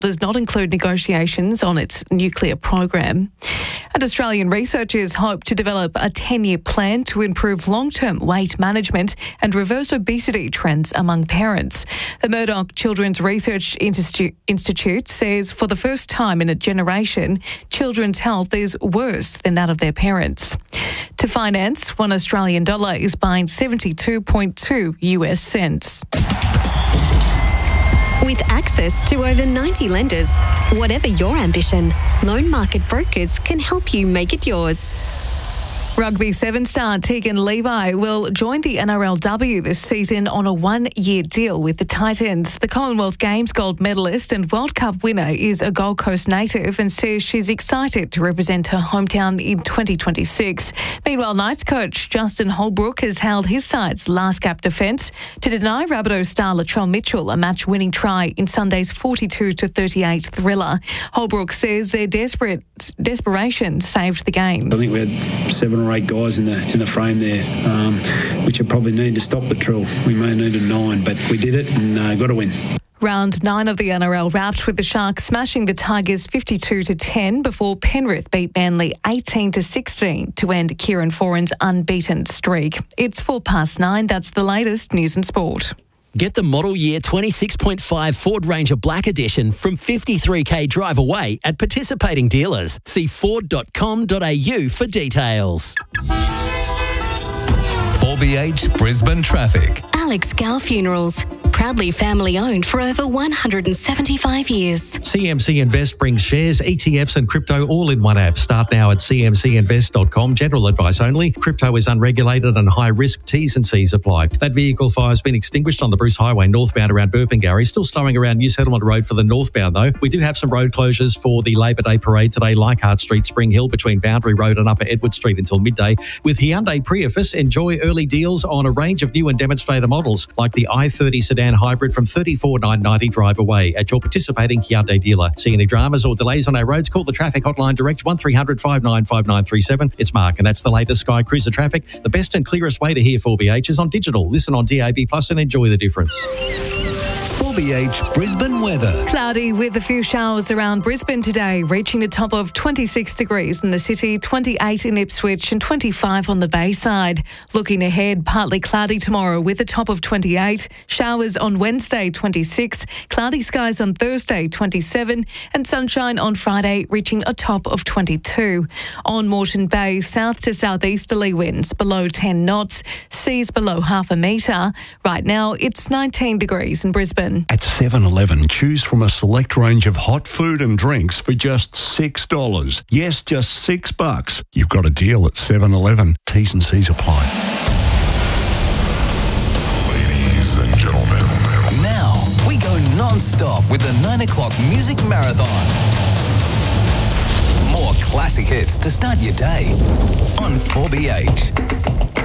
does not include negotiations on its nuclear program. And Australian researchers hope to develop a 10-year plan to improve long-term weight management and reverse obesity trends among parents. The Murdoch Children's Research Institute says for the first time in a generation, children's health is worse than that of their parents. To finance, $1 Australian is buying 72.2 US cents. With access to over 90 lenders, whatever your ambition, Loan Market Brokers can help you make it yours. Rugby 7 star Tegan Levi will join the NRLW this season on a 1-year deal with the Titans. The Commonwealth Games gold medalist and World Cup winner is a Gold Coast native and says she's excited to represent her hometown in 2026. Meanwhile, Knights coach Justin Holbrook has held his side's last gap defence to deny Rabbitohs star Latrell Mitchell a match-winning try in Sunday's 42-38 thriller. Holbrook says their desperation saved the game. I think we had 7 or 8 guys in the frame there, which would probably need to stop the drill. We may have needed 9, but we did it and got a win. Round 9 of the NRL wrapped with the Sharks smashing the Tigers 52-10 before Penrith beat Manly 18-16 to end Kieran Foran's unbeaten streak. It's 9:04. That's the latest news and sport. Get the model year 26.5 Ford Ranger Black Edition from 53k drive away at participating dealers. See ford.com.au for details. 4BH Brisbane Traffic. Alex Gow Funerals. Proudly family owned for over 175 years. CMC Invest brings shares, ETFs and crypto all in one app. Start now at cmcinvest.com. General advice only. Crypto is unregulated and high risk. T's and C's apply. That vehicle fire has been extinguished on the Bruce Highway northbound around Burpengary. Still slowing around New Settlement Road for the northbound though. We do have some road closures for the Labor Day parade today. Leichhardt Street, Spring Hill between Boundary Road and Upper Edward Street until midday. With Hyundai Prius, enjoy early deals on a range of new and demonstrator models like the i30 sedan hybrid from $34,990 drive away at your participating Hyundai dealer. See any dramas or delays on our roads? Call the traffic hotline direct 1300 595937. It's Mark and that's the latest Sky Cruiser traffic. The best and clearest way to hear 4BH is on digital. Listen on DAB+ and enjoy the difference. 4BH Brisbane weather. Cloudy with a few showers around Brisbane today, reaching a top of 26 degrees in the city, 28 in Ipswich and 25 on the Bayside. Looking ahead, partly cloudy tomorrow with a top of 28, showers on Wednesday 26, cloudy skies on Thursday 27 and sunshine on Friday reaching a top of 22. On Moreton Bay, south to southeasterly winds below 10 knots, seas below half a metre. Right now it's 19 degrees in Brisbane. At 7-Eleven, choose from a select range of hot food and drinks for just $6. Yes, just $6. You've got a deal at 7-Eleven. T's and C's apply. Ladies and gentlemen. Now we go non-stop with the 9 o'clock music marathon. More classic hits to start your day on 4BH.